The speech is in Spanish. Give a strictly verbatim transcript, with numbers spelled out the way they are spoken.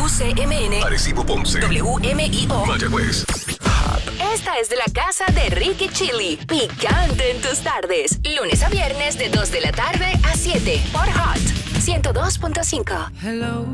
C M N, Arecibo, Ponce, W M I O, Mayagüez. Esta es de la casa de Ricky Chili. Picante en tus tardes. Lunes a viernes de dos de la tarde a siete por Hot ciento dos punto cinco. Hello.